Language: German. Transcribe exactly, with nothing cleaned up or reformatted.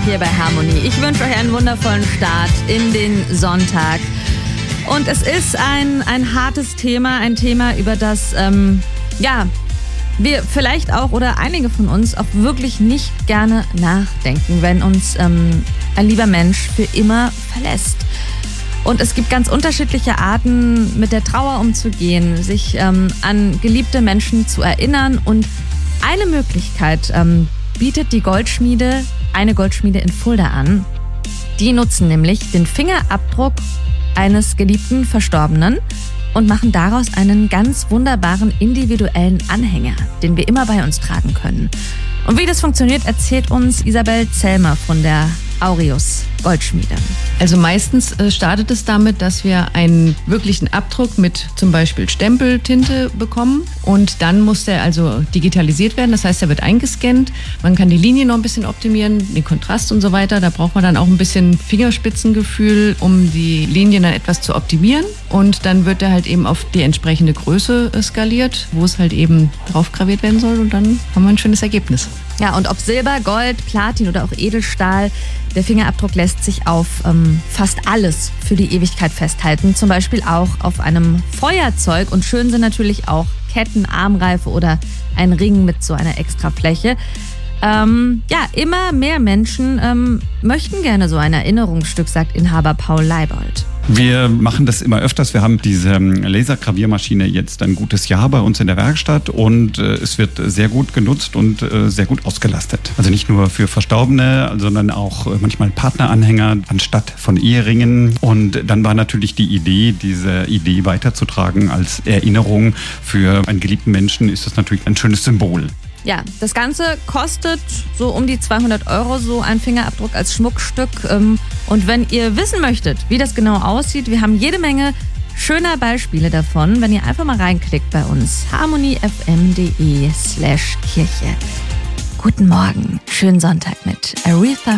hier bei Harmonie. Ich wünsche euch einen wundervollen Start in den Sonntag. Und es ist ein, ein hartes Thema, ein Thema, über das, ähm, ja, wir vielleicht auch oder einige von uns auch wirklich nicht gerne nachdenken, wenn uns ähm, ein lieber Mensch für immer verlässt. Und es gibt ganz unterschiedliche Arten, mit der Trauer umzugehen, sich ähm, an geliebte Menschen zu erinnern. Und eine Möglichkeit ähm, bietet die Goldschmiede, eine Goldschmiede in Fulda an. Die nutzen nämlich den Fingerabdruck eines geliebten Verstorbenen und machen daraus einen ganz wunderbaren individuellen Anhänger, den wir immer bei uns tragen können. Und wie das funktioniert, erzählt uns Isabel Zellmer von der Aureus Goldschmiede. Also meistens startet es damit, dass wir einen wirklichen Abdruck mit zum Beispiel Stempeltinte bekommen und dann muss der also digitalisiert werden, das heißt, er wird eingescannt. Man kann die Linie noch ein bisschen optimieren, den Kontrast und so weiter. Da braucht man dann auch ein bisschen Fingerspitzengefühl, um die Linien dann etwas zu optimieren und dann wird er halt eben auf die entsprechende Größe skaliert, wo es halt eben drauf graviert werden soll und dann haben wir ein schönes Ergebnis. Ja, und ob Silber, Gold, Platin oder auch Edelstahl, der Fingerabdruck lässt sich auf ähm, fast alles für die Ewigkeit festhalten. Zum Beispiel auch auf einem Feuerzeug. Und schön sind natürlich auch Ketten, Armreife oder ein Ring mit so einer Extrafläche. Ähm, ja, immer mehr Menschen ähm, möchten gerne so ein Erinnerungsstück, sagt Inhaber Paul Leibold. Wir machen das immer öfters. Wir haben diese Lasergraviermaschine jetzt ein gutes Jahr bei uns in der Werkstatt und äh, es wird sehr gut genutzt und äh, sehr gut ausgelastet. Also nicht nur für Verstorbene, sondern auch äh, manchmal Partneranhänger anstatt von Eheringen. Und dann war natürlich die Idee, diese Idee weiterzutragen als Erinnerung für einen geliebten Menschen, ist das natürlich ein schönes Symbol. Ja, das Ganze kostet so um die zweihundert Euro, so ein Fingerabdruck als Schmuckstück. Und wenn ihr wissen möchtet, wie das genau aussieht, wir haben jede Menge schöner Beispiele davon, wenn ihr einfach mal reinklickt bei uns. harmoniefm.de slash Kirche. Guten Morgen, schönen Sonntag mit Aretha